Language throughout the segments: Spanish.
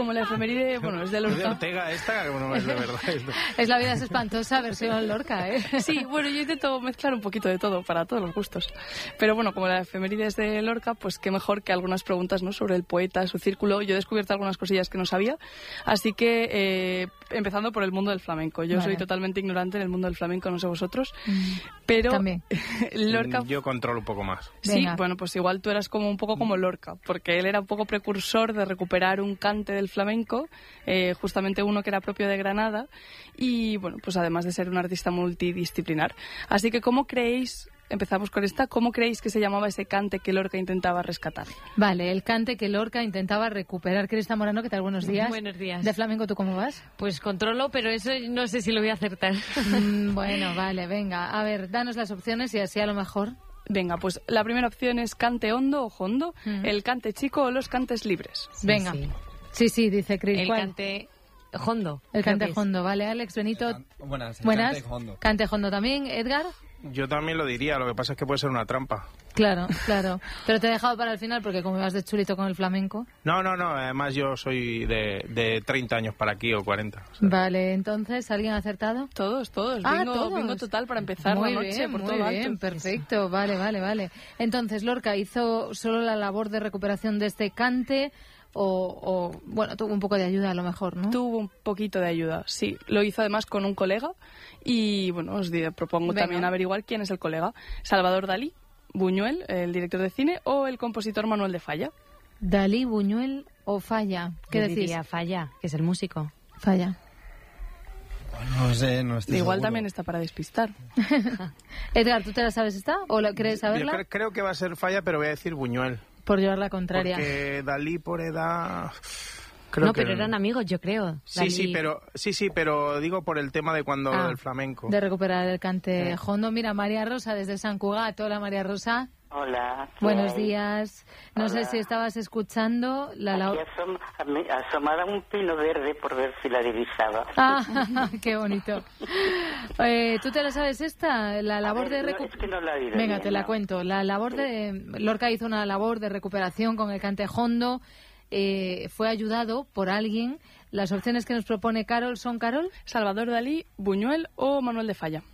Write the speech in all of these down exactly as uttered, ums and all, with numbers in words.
como la efeméride, bueno, es de Lorca. Es de Ortega esta, no es de verdad. Es, de... es La vida es espantosa, versión Lorca, ¿eh? Sí, bueno, yo intento mezclar un poquito de todo, para todos los gustos. Pero bueno, como la efeméride es de Lorca, pues qué mejor que algunas preguntas, ¿no?, sobre el poeta, su círculo. Yo he descubierto algunas cosillas que no sabía, así que eh, empezando por el mundo del flamenco. Yo vale. soy totalmente ignorante en el mundo del flamenco, no sé vosotros, mm, pero también. Lorca... Yo controlo un poco más. Sí, Venga. Bueno, pues igual tú eras como un poco como Lorca, porque él era un poco precursor de recuperar un cante del flamenco, eh, justamente uno que era propio de Granada, y bueno, pues además de ser un artista multidisciplinar. Así que, ¿cómo creéis, empezamos con esta, cómo creéis que se llamaba ese cante que Lorca intentaba rescatar? Vale, el cante que Lorca intentaba recuperar. Crista Morano, ¿qué tal? Buenos días. Buenos días. ¿De flamenco tú cómo vas? Pues controlo, pero eso no sé si lo voy a acertar. Mm, bueno, vale, venga. A ver, danos las opciones y así a lo mejor... Venga, pues la primera opción es cante hondo o jondo, mm. el cante chico o los cantes libres. Sí, venga. Sí, sí, sí dice Cris. El ¿cuál? Cante hondo. El cante hondo, vale. Alex, Benito. El, buenas, el buenas. Cante hondo. Cante hondo también. Edgar. Yo también lo diría, lo que pasa es que puede ser una trampa. Claro, claro. Pero te he dejado para el final porque como vas de chulito con el flamenco. No, no, no. Además yo soy de, de treinta años para aquí o cuarenta. O sea. Vale, entonces, ¿alguien ha acertado? Todos, todos. Ah, bingo, todos. bingo total para empezar muy la noche bien, por muy todo bien, alto. Perfecto, vale, vale, vale. Entonces, Lorca hizo solo la labor de recuperación de este cante... O, o, bueno, tuvo un poco de ayuda a lo mejor, ¿no? Tuvo un poquito de ayuda, sí. Lo hizo además con un colega y, bueno, os digo, propongo Venga. también averiguar quién es el colega. Salvador Dalí, Buñuel, el director de cine, o el compositor Manuel de Falla. Dalí, Buñuel o Falla. ¿Qué Yo decís? Diría Falla, que es el músico. Falla. No sé, no estoy Igual seguro. también está para despistar. Edgar, ¿tú te la sabes esta? ¿O la quieres saberla? Yo cre- creo que va a ser Falla, pero voy a decir Buñuel. Por llevar la contraria. Porque Dalí por edad... Creo no, que... pero eran amigos, yo creo. Sí, Dalí... sí, pero sí, sí, pero digo por el tema de cuando ah, del flamenco. De recuperar el cante hondo. Mira, María Rosa desde San Cugat. Hola, María Rosa. Hola. Buenos hay? días. No Hola. sé si estabas escuchando la... la... Aquí asom asomaba un pino verde por ver si la divisaba. Ah, qué bonito. Eh, ¿Tú te la sabes esta? La labor ver, de... No, recu- es que no la he oído Venga, bien, te la no. cuento. La labor de... Lorca hizo una labor de recuperación con el cante hondo. Eh, fue ayudado por alguien. Las opciones que nos propone Carol son, Carol. Salvador Dalí, Buñuel o Manuel de Falla.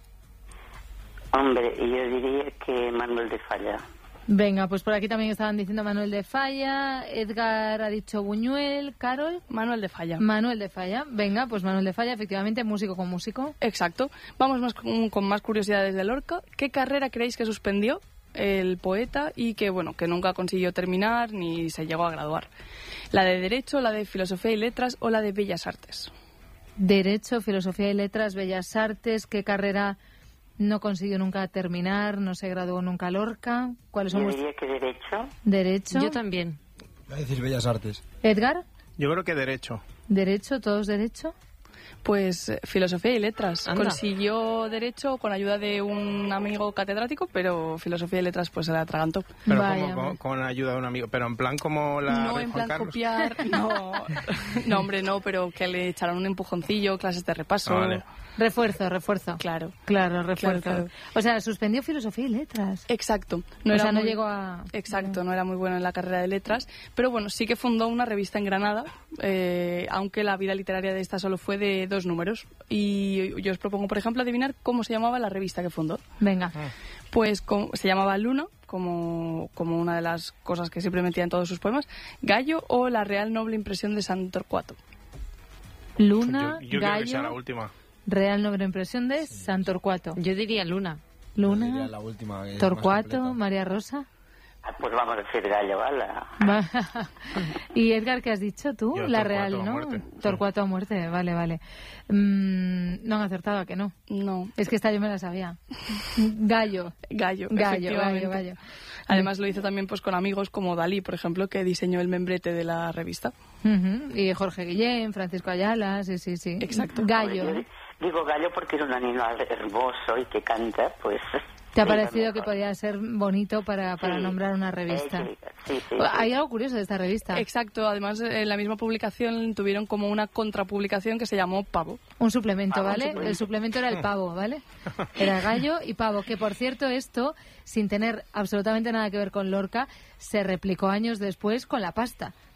Hombre, yo diría que Manuel de Falla. Venga, pues por aquí también estaban diciendo Manuel de Falla. Edgar ha dicho Buñuel. Carol. Manuel de Falla. Manuel de Falla. Venga, pues Manuel de Falla, efectivamente, músico con músico. Exacto. Vamos más con, con más curiosidades de Lorca. ¿Qué carrera creéis que suspendió el poeta y que, bueno, que nunca consiguió terminar ni se llegó a graduar? ¿La de Derecho, la de Filosofía y Letras o la de Bellas Artes? Derecho, Filosofía y Letras, Bellas Artes. ¿Qué carrera no consiguió nunca terminar? ¿No se graduó nunca Lorca? ¿Cuáles son Yo vuestros? diría que Derecho. Derecho. Yo también. Voy a decir Bellas Artes. Edgar. Yo creo que Derecho. Derecho, todos Derecho. Pues eh, Filosofía y Letras. Anda. Consiguió Derecho con ayuda de un amigo catedrático, pero Filosofía y Letras pues se la atragantó. Pero Vaya, como, vaya. con, con ayuda de un amigo. Pero en plan como la No Rey en Juan plan Carlos. copiar, no, no hombre, no, pero que le echaron un empujoncillo, clases de repaso. Ah, vale. Refuerzo, refuerzo. Claro. Claro, refuerzo. Claro, claro. O sea, suspendió Filosofía y Letras. Exacto. O sea, no muy- llegó a... Exacto, no era muy bueno en la carrera de letras, pero bueno, sí que fundó una revista en Granada, eh, aunque la vida literaria de esta solo fue de dos números. Y yo os propongo, por ejemplo, adivinar cómo se llamaba la revista que fundó. Venga. Pues como- se llamaba Luna, como, como una de las cosas que siempre metía en todos sus poemas, Gallo o La Real Noble Impresión de San Torcuato. Luna, Yo, yo creo que sea la Gallo, última. Real Noble Impresión de San Torcuato. Yo diría Luna. Yo diría Luna, la última, que es más Torcuato, completa. María Rosa. Ah, pues vamos a decir Gallo, ¿vale? Va. Y Edgar, ¿qué has dicho tú? Yo, la Torcuato Real, a ¿no? muerte, sí. Torcuato a muerte, vale, vale. Mm, no han acertado, ¿a que no? No, Es que esta yo me la sabía. Gallo. Gallo, Gallo, efectivamente. gallo, gallo. Además lo hizo también pues con amigos como Dalí, por ejemplo, que diseñó el membrete de la revista. Ujú. Y Jorge Guillén, Francisco Ayala, sí, sí, sí. Exacto. Gallo. Hombre, yo digo Gallo porque es un animal hermoso y que canta, pues... ¿Te ha sí, parecido lo que mejor. podía ser bonito para, para Sí. nombrar una revista? Eh, sí, sí, sí. Hay algo curioso de esta revista. Exacto, además en la misma publicación tuvieron como una contrapublicación que se llamó Pavo. Un suplemento, Pavo, ¿vale? suplemento. El suplemento era el pavo, ¿vale? Era gallo y pavo, que por cierto esto, sin tener absolutamente nada que ver con Lorca, se replicó años después con la pasta.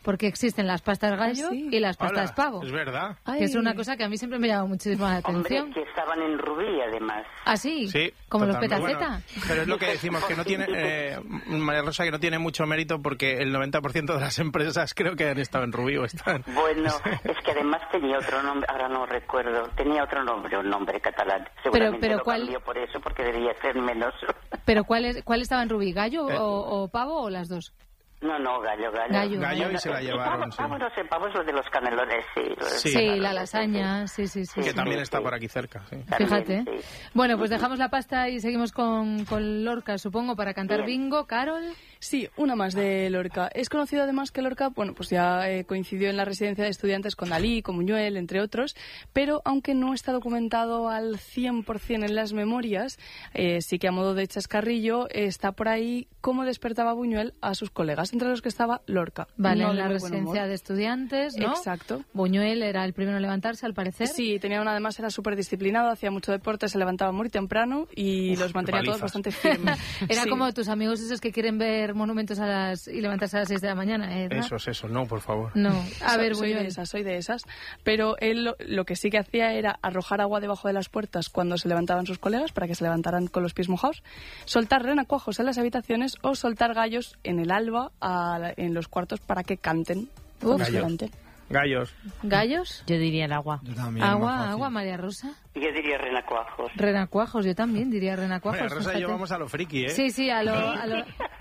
porque existen las pastas gallo ¿Ah, sí? y las pastas Hola, pavo. es verdad. Que es una cosa que a mí siempre me llama muchísimo la atención. Hombre, que estaban en Rubí, además. ¿Ah, sí? Sí, Como totalmente. los petaceta. Bueno, pero es lo que decimos, que no tiene, eh, María Rosa, que no tiene mucho mérito porque el noventa por ciento de las empresas creo que han estado en Rubí o están. Bueno, es que además tenía otro nombre, ahora no recuerdo, tenía otro nombre, un nombre catalán. Seguramente pero lo ¿cuál? cambió por eso, porque debía ser menos. ¿Pero cuál, es, cuál estaba en Rubí? ¿Gallo Eh. o, o pavo o las dos? No, no, gallo, gallo. Gallo. Gallo y se la Eh, llevaron, pavo, sí. pavo, no sé, pavo es lo de los canelones, sí. Sí. Sí, claro, la lasaña, sí, sí, sí. Que sí. también está por aquí cerca, sí. También, Fíjate. sí. Bueno, pues dejamos la pasta y seguimos con, con Lorca, supongo, para cantar Bien. bingo. Carol. Sí, una más de Lorca. Es conocido además que Lorca, bueno, pues ya eh, coincidió en la residencia de estudiantes con Dalí, con Buñuel, entre otros, pero aunque no está documentado al cien por ciento en las memorias, eh, sí que a modo de chascarrillo eh, está por ahí cómo despertaba Buñuel a sus colegas, entre los que estaba Lorca. Vale, No en de la muy buen residencia humor. de estudiantes, ¿no? Exacto. Buñuel era el primero en levantarse, al parecer. Sí, tenía una, además era súper disciplinado, hacía mucho deporte, se levantaba muy temprano y los mantenía qué todos palizas. bastante firmes. Era Sí. como tus amigos esos que quieren ver monumentos a las y levantarse a las seis de la mañana, ¿eh? Edna? Eso es eso, no, por favor. No. A So- ver, soy de Buñuel. esas, soy de esas. Pero él lo, lo que sí que hacía era arrojar agua debajo de las puertas cuando se levantaban sus colegas para que se levantaran con los pies mojados, soltar renacuajos en las habitaciones o soltar gallos en el alba a la- en los cuartos para que canten. cuando se Gallos. levanten. Gallos. ¿Gallos? Yo diría el agua. Yo también. más Agua, fácil. agua, María Rosa. Yo diría renacuajos. Renacuajos, yo también diría renacuajos. María Rosa y yo fíjate. vamos a lo friki, ¿eh? Sí, sí, a lo, a lo,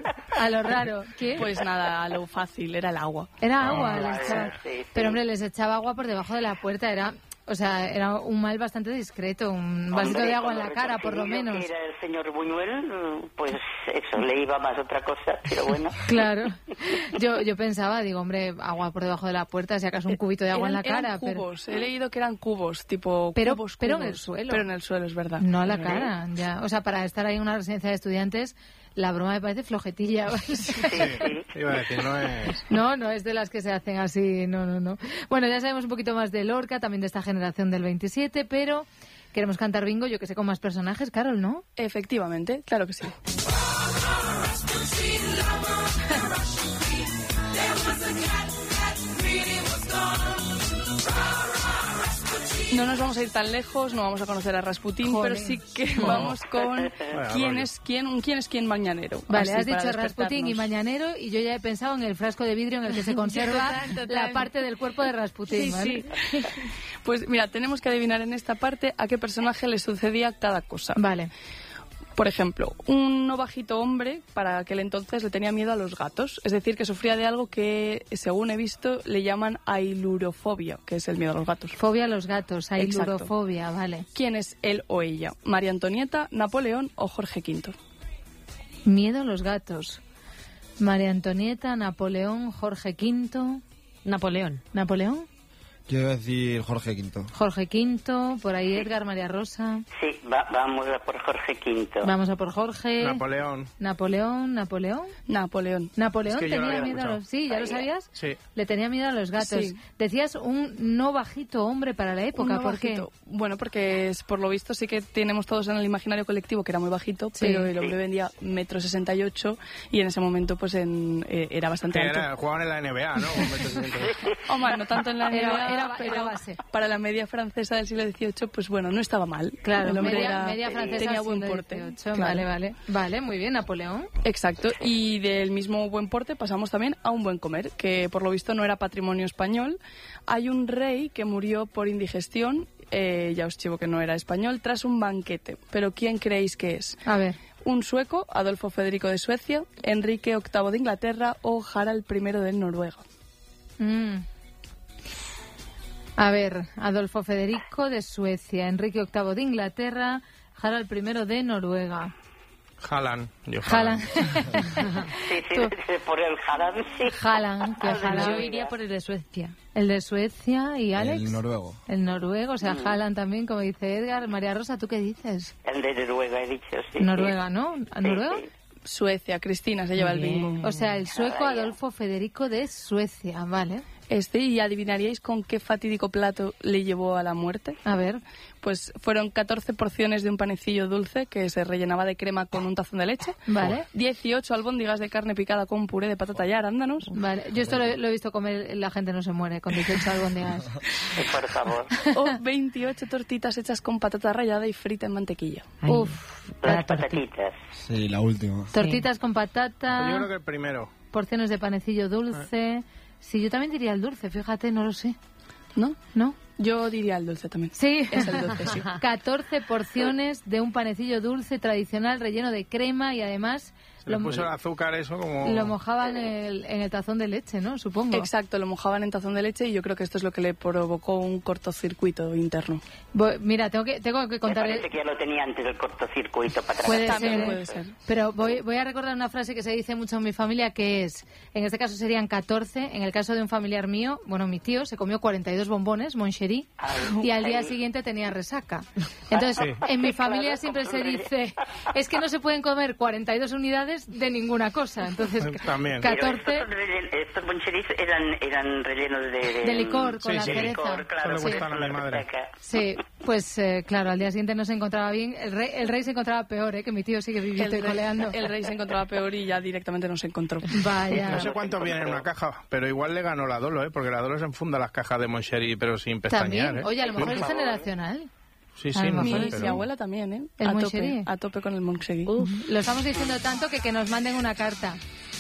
a lo raro. ¿Qué? Pues nada, a lo fácil, era el agua. Era agua. Ah, les echaba- sí, sí. Pero hombre, les echaba agua por debajo de la puerta. Era, o sea, era un mal bastante discreto. Un vasito Hombre, de agua en con la cara, por lo retorcidillo menos. que era el señor Buñuel, pues eso, le iba más otra cosa, pero bueno. Claro. Yo, yo pensaba, digo, hombre, agua por debajo de la puerta, si acaso un cubito de agua en la Eran- cara. eran pero cubos, he leído que eran cubos, tipo Pero- cubos, pero en cubos. el suelo. Pero en el suelo, es verdad. No a la Es verdad. cara, ya. O sea, para estar ahí en una residencia de estudiantes, la broma me parece flojetilla. Sí, sí. Iba a decir, no es... No, no es de las que se hacen así, no, no, no. Bueno, ya sabemos un poquito más de Lorca, también de esta generación del veintisiete, pero queremos cantar bingo, yo que sé, con más personajes, Carol, ¿no? Efectivamente, claro que sí. No nos vamos a ir tan lejos, no vamos a conocer a Rasputín, Joder. pero sí que vamos con quién rollo. es quién, un quién es quién mañanero. Vale, Así has para dicho Rasputín y despertarnos. Mañanero y yo ya he pensado en el frasco de vidrio en el que se conserva Total, total. la parte del cuerpo de Rasputín, Sí, ¿vale? sí. Pues mira, tenemos que adivinar en esta parte a qué personaje le sucedía cada cosa. Vale. Por ejemplo, un no bajito hombre para aquel entonces le tenía miedo a los gatos, es decir, que sufría de algo que, según he visto, le llaman ailurofobia, que es el miedo a los gatos. Fobia a los gatos, Exacto. ailurofobia, vale. ¿Quién es él o ella? ¿María Antonieta, Napoleón o Jorge quinto? Miedo a los gatos. María Antonieta, Napoleón, Jorge quinto. Napoleón. ¿Napoleón? Yo iba a decir Jorge quinto. Jorge quinto, por ahí Edgar, María Rosa. Sí, va- vamos a por Jorge quinto. Vamos a por Jorge. Napoleón. Napoleón, Napoleón. Napoleón. Napoleón Es que yo lo tenía había miedo a escuchado. los... Sí, ¿ya lo sabías? Sí. Le tenía miedo a los gatos. Sí. Decías un no bajito hombre para la época, Un no ¿por qué? bajito. Bueno, porque es, por lo visto sí que tenemos todos en el imaginario colectivo que era muy bajito, Sí. pero el hombre vendía metro sesenta y ocho y en ese momento pues en, eh, era bastante alto. Era, jugaban en la N B A, ¿no? Un metro sesenta y ocho. Hombre, no tanto en la N B A, Era- era- pero era base. para la media francesa del siglo dieciocho, pues bueno, no estaba mal. Claro, El hombre media, era- media francesa tenía buen siglo porte. dieciocho. Claro. Vale, vale. Vale, muy bien, Napoleón. Exacto, y del mismo buen porte pasamos también a un buen comer, que por lo visto no era patrimonio español. Hay un rey que murió por indigestión, eh, ya os chivo que no era español, tras un banquete. Pero ¿quién creéis que es? A ver. Un sueco, Adolfo Federico de Suecia, Enrique octavo de Inglaterra o Harald primero de Noruega. Mm. A ver, Adolfo Federico de Suecia, Enrique octavo de Inglaterra, Harald primero de Noruega. Haaland. Yo Haaland. Sí, sí, por el Haaland, sí. Haaland, que Ah, de Haaland. Yo iría por el de Suecia. El de Suecia y Alex. El noruego. El noruego, o sea, Mm. Haaland también, como dice Edgar. María Rosa, ¿tú qué dices? El de Noruega, he dicho, sí. Noruega, sí. ¿no? Sí, ¿Noruega? sí. Suecia, Cristina se lleva el Bien. bingo. O sea, el sueco Vaya. Adolfo Federico de Suecia, vale. Este, ¿y adivinaríais con qué fatídico plato le llevó a la muerte? A ver. Pues fueron catorce porciones de un panecillo dulce que se rellenaba de crema con un tazón de leche. Vale. dieciocho albóndigas de carne picada con puré de patata y arándanos. Vale. Yo esto lo, lo he visto comer, la gente no se muere con dieciocho albóndigas. Por favor. O veintiocho tortitas hechas con patata rallada y frita en mantequilla. Ay, Uf. Las la tortita. patatitas. Sí, la última. Tortitas con patata, Yo creo que el primero. porciones de panecillo dulce. Sí, yo también diría el dulce, fíjate, no lo sé. ¿No? ¿No? Yo diría el dulce también. Sí. Es el dulce, sí. catorce porciones de un panecillo dulce tradicional relleno de crema y además Se le lo, puso el azúcar eso como... lo mojaban en el, en el tazón de leche, ¿no? Supongo. Exacto, lo mojaban en tazón de leche y yo creo que esto es lo que le provocó un cortocircuito interno. Voy- mira, tengo que, tengo que Me contar... parece que ya lo tenía antes del cortocircuito para atrás. Puede También ser, puede ¿eh? ser. Pero voy, voy a recordar una frase que se dice mucho en mi familia, que es, en este caso serían catorce, en el caso de un familiar mío, bueno, mi tío se comió cuarenta y dos bombones, Moncherí, y al día siguiente tenía resaca. Entonces, Sí. en mi familia siempre se dice, es que no se pueden comer cuarenta y dos unidades de ninguna cosa. Entonces, También. Pero catorce... estos, son rellen- estos moncheris eran, eran rellenos de... De, De licor, con Sí, la sí. cereza. licor, claro, Eso le con gustan a mi la madre. resaca. Sí, pues eh, claro, al día siguiente no se encontraba bien. El rey, el rey se encontraba peor, ¿eh? Que mi tío sigue viviendo y El rey, coleando. el rey se encontraba peor y ya directamente no se encontró. Vaya. No sé cuánto viene en una caja, pero igual le ganó la Dolo, ¿eh? Porque la Dolo se enfunda las cajas de Moncherí, pero sin pestañear, También, ¿eh? oye, a lo mejor es favor. generacional. Sí, a sí, lo no mejor sé, Mi, pero... mi abuela también, ¿eh? ¿El a Moncherí? tope, a tope con el Moncherí. Lo estamos diciendo tanto que que nos manden una carta.